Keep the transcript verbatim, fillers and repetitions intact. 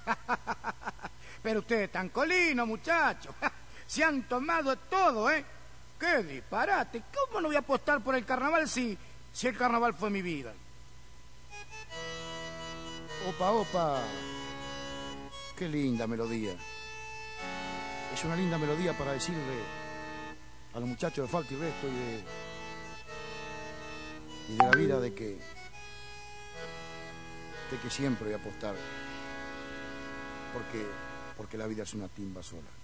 Pero ustedes tan colinos, muchachos. Se han tomado todo, ¿eh? ¡Qué disparate! ¿Cómo no voy a apostar por el carnaval si, si el carnaval fue mi vida? Opa, opa. Qué linda melodía. Es una linda melodía para decirle a los muchachos de Falta y Resto y de, y de la vida de que, de que siempre voy a apostar. Porque, porque la vida es una timba sola.